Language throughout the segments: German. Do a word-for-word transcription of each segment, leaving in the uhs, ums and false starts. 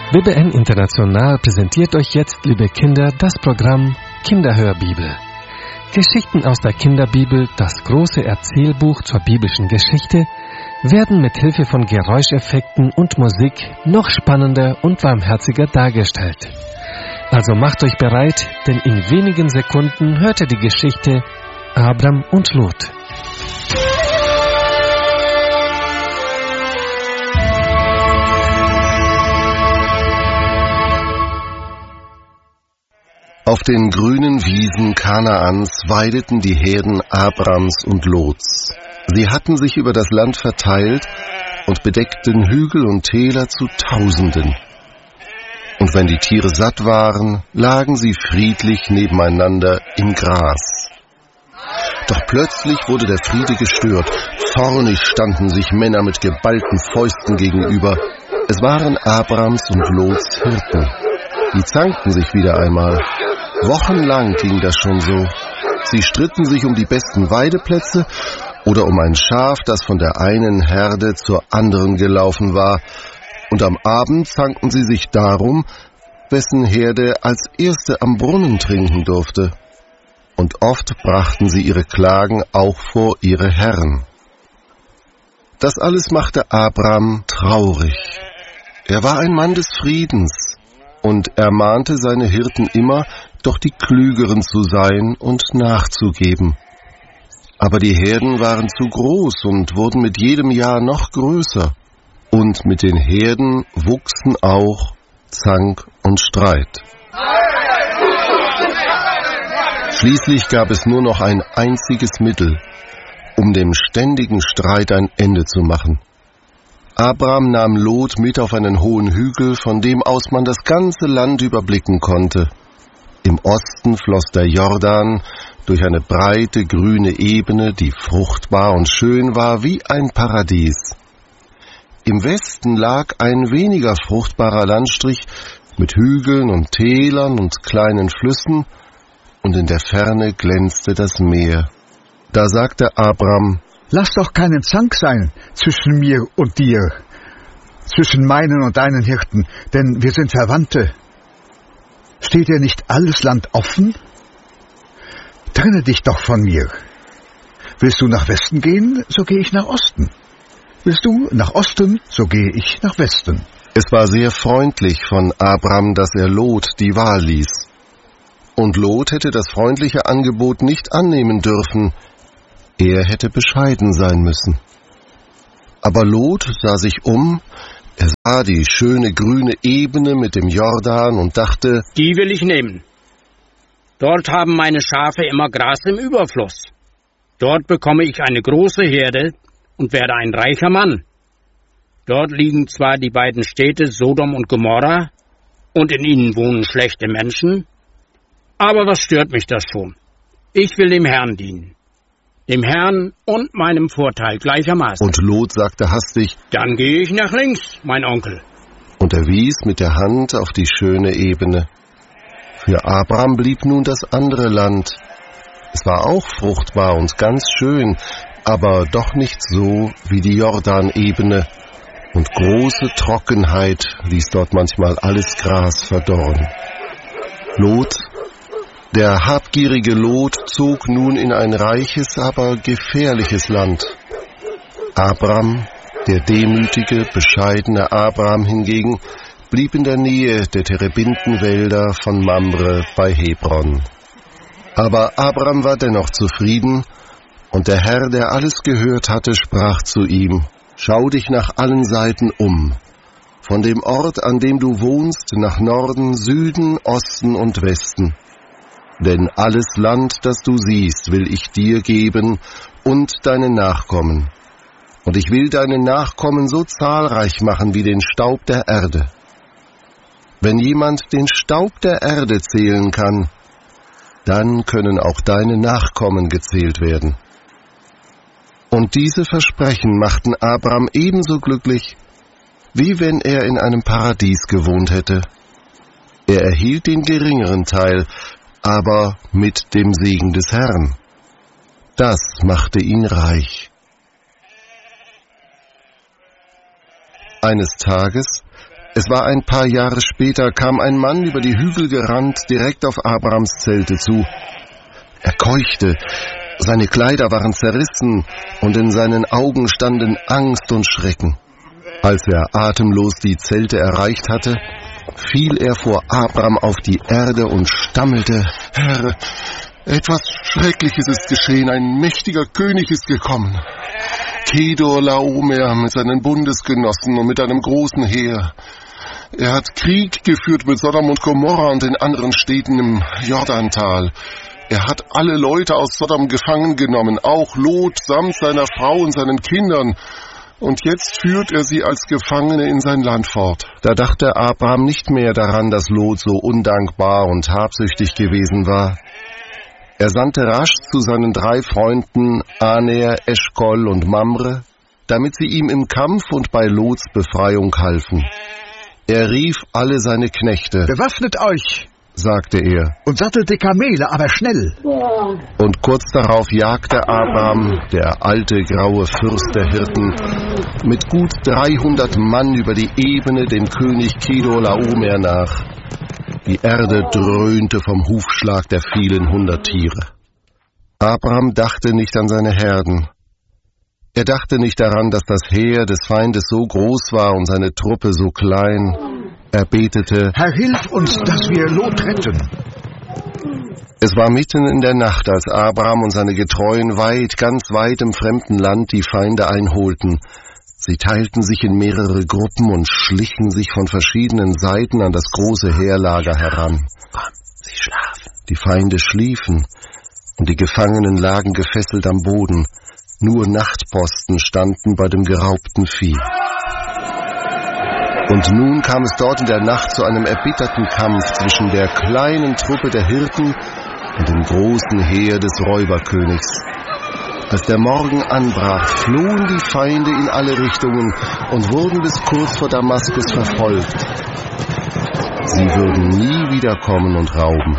B B N International präsentiert euch jetzt, liebe Kinder, das Programm Kinderhörbibel. Geschichten aus der Kinderbibel, das große Erzählbuch zur biblischen Geschichte, werden mit Hilfe von Geräuscheffekten und Musik noch spannender und warmherziger dargestellt. Also macht euch bereit, denn in wenigen Sekunden hört ihr die Geschichte Abram und Lot. Auf den grünen Wiesen Kanaans weideten die Herden Abrams und Lots. Sie hatten sich über das Land verteilt und bedeckten Hügel und Täler zu Tausenden. Und wenn die Tiere satt waren, lagen sie friedlich nebeneinander im Gras. Doch plötzlich wurde der Friede gestört. Zornig standen sich Männer mit geballten Fäusten gegenüber. Es waren Abrams und Lots Hirten. Die zankten sich wieder einmal. Wochenlang ging das schon so. Sie stritten sich um die besten Weideplätze oder um ein Schaf, das von der einen Herde zur anderen gelaufen war. Und am Abend zankten sie sich darum, wessen Herde als erste am Brunnen trinken durfte. Und oft brachten sie ihre Klagen auch vor ihre Herren. Das alles machte Abram traurig. Er war ein Mann des Friedens und ermahnte seine Hirten immer, doch die Klügeren zu sein und nachzugeben. Aber die Herden waren zu groß und wurden mit jedem Jahr noch größer. Und mit den Herden wuchsen auch Zank und Streit. Schließlich gab es nur noch ein einziges Mittel, um dem ständigen Streit ein Ende zu machen. Abram nahm Lot mit auf einen hohen Hügel, von dem aus man das ganze Land überblicken konnte. Im Osten floss der Jordan durch eine breite, grüne Ebene, die fruchtbar und schön war wie ein Paradies. Im Westen lag ein weniger fruchtbarer Landstrich mit Hügeln und Tälern und kleinen Flüssen, und in der Ferne glänzte das Meer. Da sagte Abram: Lass doch keinen Zank sein zwischen mir und dir, zwischen meinen und deinen Hirten, denn wir sind Verwandte. Steht dir nicht alles Land offen? Trenne dich doch von mir. Willst du nach Westen gehen, so gehe ich nach Osten. Willst du nach Osten, so gehe ich nach Westen. Es war sehr freundlich von Abram, dass er Lot die Wahl ließ. Und Lot hätte das freundliche Angebot nicht annehmen dürfen. Er hätte bescheiden sein müssen. Aber Lot sah sich um, er sah die schöne grüne Ebene mit dem Jordan und dachte: Die will ich nehmen. Dort haben meine Schafe immer Gras im Überfluss. Dort bekomme ich eine große Herde und werde ein reicher Mann. Dort liegen zwar die beiden Städte Sodom und Gomorra, und in ihnen wohnen schlechte Menschen, aber was stört mich das schon? Ich will dem Herrn dienen. Dem Herrn und meinem Vorteil gleichermaßen. Und Lot sagte hastig: Dann gehe ich nach links, mein Onkel. Und er wies mit der Hand auf die schöne Ebene. Für Abram blieb nun das andere Land. Es war auch fruchtbar und ganz schön, aber doch nicht so wie die Jordanebene. Und große Trockenheit ließ dort manchmal alles Gras verdorren. Lot, der habgierige Lot, zog nun in ein reiches, aber gefährliches Land. Abram, der demütige, bescheidene Abram hingegen, blieb in der Nähe der Terebintenwälder von Mamre bei Hebron. Aber Abram war dennoch zufrieden, und der Herr, der alles gehört hatte, sprach zu ihm: Schau dich nach allen Seiten um, von dem Ort, an dem du wohnst, nach Norden, Süden, Osten und Westen. Denn alles Land, das du siehst, will ich dir geben und deinen Nachkommen. Und ich will deine Nachkommen so zahlreich machen wie den Staub der Erde. Wenn jemand den Staub der Erde zählen kann, dann können auch deine Nachkommen gezählt werden. Und diese Versprechen machten Abram ebenso glücklich, wie wenn er in einem Paradies gewohnt hätte. Er erhielt den geringeren Teil, aber mit dem Segen des Herrn. Das machte ihn reich. Eines Tages, Es war ein paar Jahre später, kam ein Mann über die Hügel gerannt, direkt auf Abrams Zelte zu. Er keuchte, seine Kleider waren zerrissen und in seinen Augen standen Angst und Schrecken. Als er atemlos die Zelte erreicht hatte, fiel er vor Abram auf die Erde und stammelte: Herr, etwas Schreckliches ist geschehen, ein mächtiger König ist gekommen. Kedorlaomer mit seinen Bundesgenossen und mit einem großen Heer. Er hat Krieg geführt mit Sodom und Gomorra und den anderen Städten im Jordantal. Er hat alle Leute aus Sodom gefangen genommen, auch Lot samt seiner Frau und seinen Kindern. Und jetzt führt er sie als Gefangene in sein Land fort. Da dachte Abram nicht mehr daran, dass Lot so undankbar und habsüchtig gewesen war. Er sandte rasch zu seinen drei Freunden Aner, Eschkol und Mamre, damit sie ihm im Kampf und bei Lots Befreiung halfen. Er rief alle seine Knechte. »Bewaffnet euch«, sagte er, »und sattelt die Kamele, aber schnell.« Und kurz darauf jagte Abram, der alte graue Fürst der Hirten, mit gut dreihundert Mann über die Ebene dem König Kedorlaomer nach. Die Erde dröhnte vom Hufschlag der vielen hundert Tiere. Abram dachte nicht an seine Herden. Er dachte nicht daran, dass das Heer des Feindes so groß war und seine Truppe so klein. Er betete: »Herr, hilf uns, dass wir Lot retten.« Es war mitten in der Nacht, als Abram und seine Getreuen weit, ganz weit im fremden Land die Feinde einholten. Sie teilten sich in mehrere Gruppen und schlichen sich von verschiedenen Seiten an das große Heerlager heran. Komm, sie schlafen. Die Feinde schliefen, und die Gefangenen lagen gefesselt am Boden. Nur Nachtposten standen bei dem geraubten Vieh. Und nun kam es dort in der Nacht zu einem erbitterten Kampf zwischen der kleinen Truppe der Hirten und dem großen Heer des Räuberkönigs. Als der Morgen anbrach, flohen die Feinde in alle Richtungen und wurden bis kurz vor Damaskus verfolgt. Sie würden nie wiederkommen und rauben.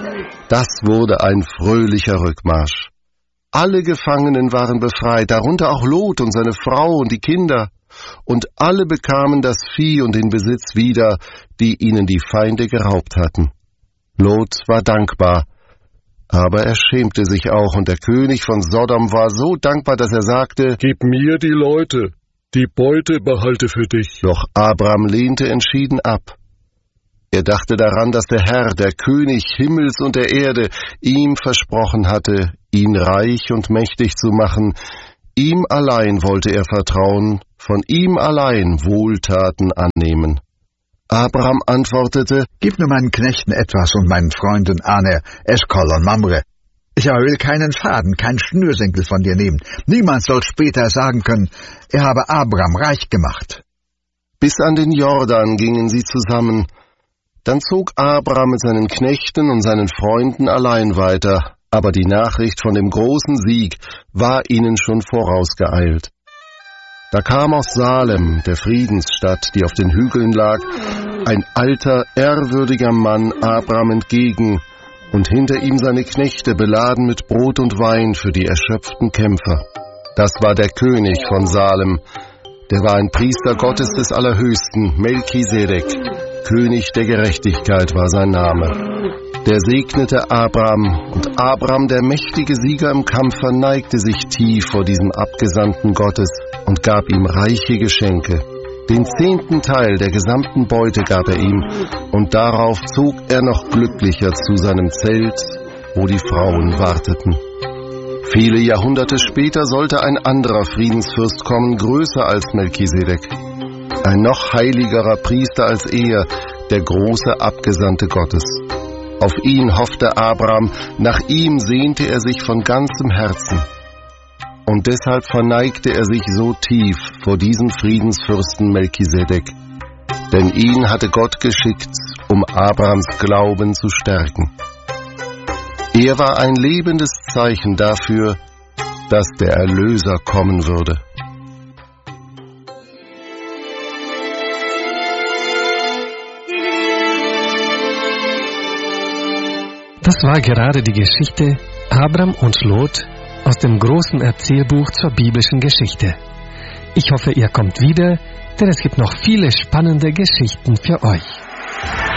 Das wurde ein fröhlicher Rückmarsch. Alle Gefangenen waren befreit, darunter auch Lot und seine Frau und die Kinder. Und alle bekamen das Vieh und den Besitz wieder, die ihnen die Feinde geraubt hatten. Lot war dankbar, aber er schämte sich auch, und der König von Sodom war so dankbar, dass er sagte: »Gib mir die Leute, die Beute behalte für dich.« Doch Abram lehnte entschieden ab. Er dachte daran, dass der Herr, der König Himmels und der Erde, ihm versprochen hatte, ihn reich und mächtig zu machen. Ihm allein wollte er vertrauen, von ihm allein Wohltaten annehmen. Abram antwortete: »Gib nur meinen Knechten etwas und meinen Freunden Aner, Eschkol und Mamre. Ich aber will keinen Faden, kein Schnürsenkel von dir nehmen. Niemand soll später sagen können, er habe Abram reich gemacht.« Bis an den Jordan gingen sie zusammen. Dann zog Abram mit seinen Knechten und seinen Freunden allein weiter, aber die Nachricht von dem großen Sieg war ihnen schon vorausgeeilt. Da kam aus Salem, der Friedensstadt, die auf den Hügeln lag, ein alter, ehrwürdiger Mann Abram entgegen, und hinter ihm seine Knechte beladen mit Brot und Wein für die erschöpften Kämpfer. Das war der König von Salem. Der war ein Priester Gottes des Allerhöchsten, Melchisedek. König der Gerechtigkeit war sein Name. Der segnete Abram, und Abram, der mächtige Sieger im Kampf, verneigte sich tief vor diesem Abgesandten Gottes und gab ihm reiche Geschenke. Den zehnten Teil der gesamten Beute gab er ihm, und darauf zog er noch glücklicher zu seinem Zelt, wo die Frauen warteten. Viele Jahrhunderte später sollte ein anderer Friedensfürst kommen, größer als Melchisedek. Ein noch heiligerer Priester als er, der große Abgesandte Gottes. Auf ihn hoffte Abram, nach ihm sehnte er sich von ganzem Herzen. Und deshalb verneigte er sich so tief vor diesem Friedensfürsten Melchisedek. Denn ihn hatte Gott geschickt, um Abrams Glauben zu stärken. Er war ein lebendes Zeichen dafür, dass der Erlöser kommen würde. Das war gerade die Geschichte Abram und Lot aus dem großen Erzählbuch zur biblischen Geschichte. Ich hoffe, ihr kommt wieder, denn es gibt noch viele spannende Geschichten für euch.